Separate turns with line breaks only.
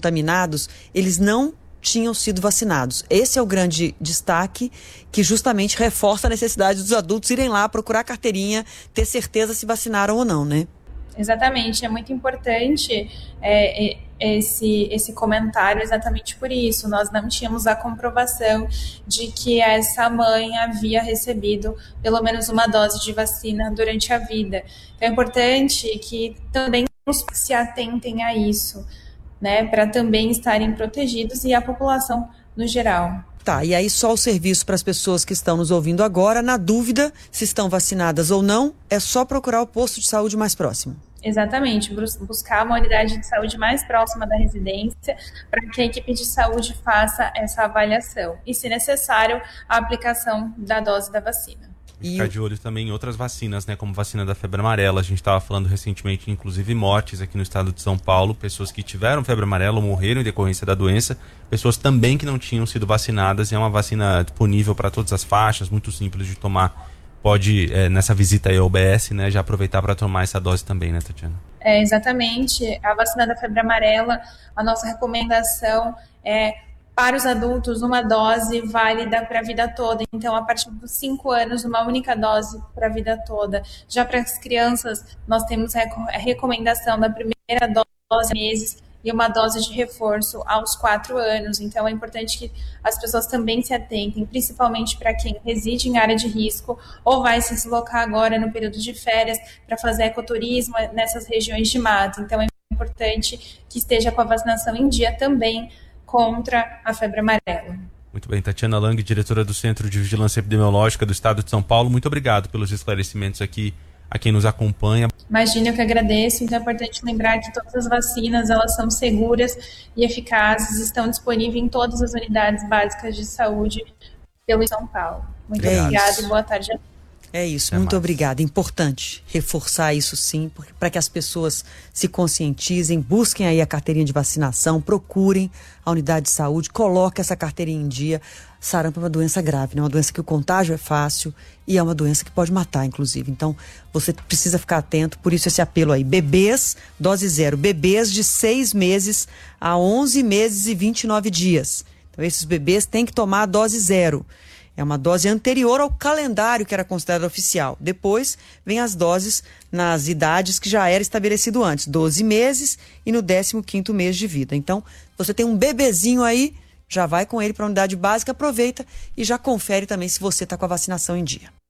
contaminados, eles não tinham sido vacinados. Esse é o grande destaque, que justamente reforça a necessidade dos adultos irem lá procurar a carteirinha, ter certeza se vacinaram ou não, né?
Exatamente, é muito importante esse comentário exatamente por isso. Nós não tínhamos a comprovação de que essa mãe havia recebido pelo menos uma dose de vacina durante a vida. Então é importante que também se atentem a isso, né, para também estarem protegidos e a população no geral.
Tá, e aí só o serviço para as pessoas que estão nos ouvindo agora, na dúvida se estão vacinadas ou não, é só procurar o posto de saúde mais próximo.
Exatamente, buscar uma unidade de saúde mais próxima da residência para que a equipe de saúde faça essa avaliação e, se necessário, a aplicação da dose da vacina.
E ficar de olho também em outras vacinas, né? Como vacina da febre amarela. A gente estava falando recentemente, inclusive, mortes aqui no estado de São Paulo. Pessoas que tiveram febre amarela ou morreram em decorrência da doença. Pessoas também que não tinham sido vacinadas. E é uma vacina disponível para todas as faixas, muito simples de tomar. Pode, nessa visita aí ao UBS, né, já aproveitar para tomar essa dose também, né, Tatiana?
Exatamente. A vacina da febre amarela, a nossa recomendação é para os adultos, uma dose válida para a vida toda. Então, a partir dos 5 anos, uma única dose para a vida toda. Já para as crianças, nós temos a recomendação da primeira dose meses e uma dose de reforço aos 4 anos. Então, é importante que as pessoas também se atentem, principalmente para quem reside em área de risco ou vai se deslocar agora no período de férias para fazer ecoturismo nessas regiões de mato. Então, é importante que esteja com a vacinação em dia também contra a febre amarela.
Muito bem, Tatiana Lang, diretora do Centro de Vigilância Epidemiológica do Estado de São Paulo, muito obrigado pelos esclarecimentos aqui a quem nos acompanha.
Imagina, eu que agradeço. Então é importante lembrar que todas as vacinas, elas são seguras e eficazes, estão disponíveis em todas as unidades básicas de saúde pelo São Paulo. Muito obrigada e boa tarde a todos.
É isso, muito obrigada. Importante reforçar isso sim, para que as pessoas se conscientizem, busquem aí a carteirinha de vacinação, procurem a unidade de saúde, coloquem essa carteirinha em dia. Sarampo é uma doença grave, né? Uma doença que o contágio é fácil e é uma doença que pode matar, inclusive. Então, você precisa ficar atento, por isso esse apelo aí. Bebês, dose 0. Bebês de 6 meses a 11 meses e 29 dias. Então, esses bebês têm que tomar a dose 0. É uma dose anterior ao calendário que era considerado oficial. Depois, vem as doses nas idades que já era estabelecido antes. 12 meses e no 15º mês de vida. Então, você tem um bebezinho aí, já vai com ele para a unidade básica, aproveita e já confere também se você está com a vacinação em dia.